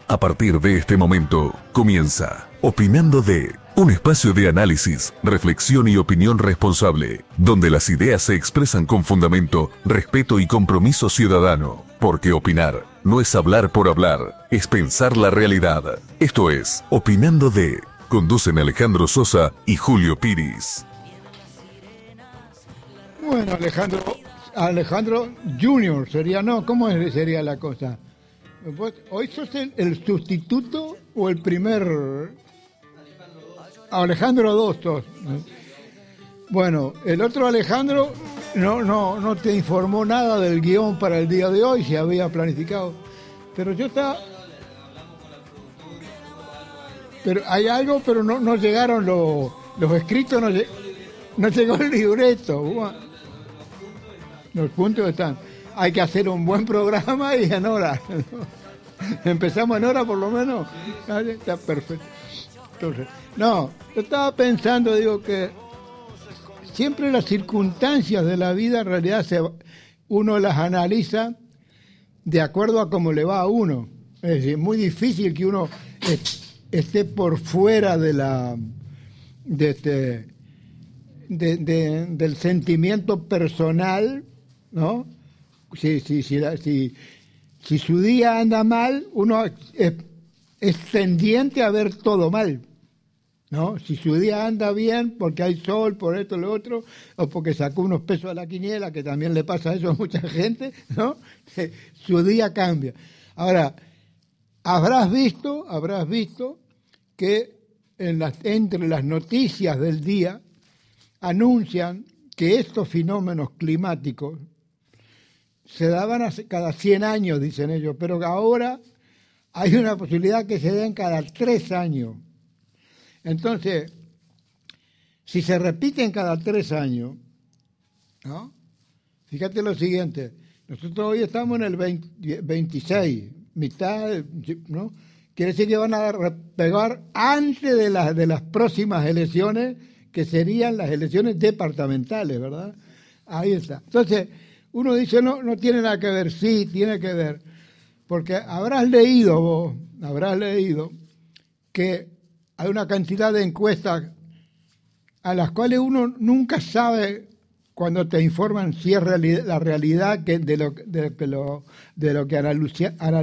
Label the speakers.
Speaker 1: A partir de este momento, comienza Opinando de, un espacio de análisis, reflexión y opinión responsable, donde las ideas se expresan con fundamento, respeto y compromiso ciudadano. Porque opinar no es hablar por hablar, es pensar la realidad. Esto es Opinando de, conducen Alejandro Sosa y Julio Piris.
Speaker 2: Bueno, Alejandro Junior sería, ¿no? ¿Cómo sería la cosa? ¿Hoy sos el sustituto o el primer? Alejandro II sos. Bueno, el otro Alejandro no te informó nada del guión para el día de hoy, si había planificado. Pero yo estaba... Pero hay algo, pero no llegaron los escritos, no llegó el libreto. Los puntos están. Hay que hacer un buen programa y en hora. Empezamos en hora por lo menos. Está perfecto. Entonces, yo estaba pensando, digo, que siempre las circunstancias de la vida en realidad uno las analiza de acuerdo a cómo le va a uno. Es decir, muy difícil que uno esté por fuera del sentimiento personal, ¿no? Si su día anda mal, uno es tendiente a ver todo mal, ¿no? Si su día anda bien, porque hay sol, por esto, lo otro, o porque sacó unos pesos a la quiniela, que también le pasa eso a mucha gente, ¿no? Su día cambia. Ahora, habrás visto que entre las noticias del día anuncian que estos fenómenos climáticos se daban cada 100 años, dicen ellos, pero ahora hay una posibilidad que se den cada 3 años. Entonces, si se repiten cada 3 años, ¿no? Fíjate lo siguiente, nosotros hoy estamos en el 26, mitad, ¿no? Quiere decir que van a pegar antes de las próximas elecciones, que serían las elecciones departamentales, ¿verdad? Ahí está. Entonces, uno dice, no tiene nada que ver. Sí, tiene que ver. Porque habrás leído que hay una cantidad de encuestas a las cuales uno nunca sabe cuando te informan si es la realidad de lo que analizan